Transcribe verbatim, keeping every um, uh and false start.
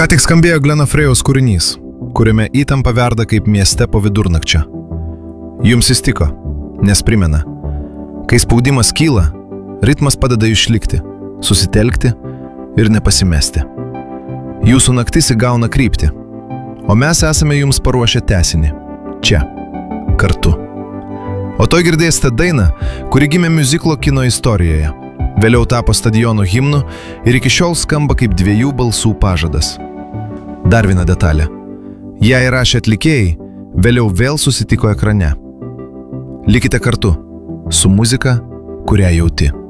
Ką tik skambėjo Gleno Frėjaus kūrinys, kuriame įtampa verda kaip mieste po vidurnakčio. Jums jis tiko, nes primena, kai spaudimas kyla, ritmas padeda išlikti, susitelkti ir nepasimesti. Jūsų naktis įgauna kryptį, o mes esame jums paruošę tęsinį, čia, kartu. O to girdėsite dainą, kuri gimė miuziklo kino istorijoje, vėliau tapo stadiono himnu ir iki šiol skamba kaip dviejų balsų pažadas. Dar viena detalė. Ją įrašę atlikėjai, vėliau vėl susitiko ekrane. Likite kartu su muzika, kurią jauti.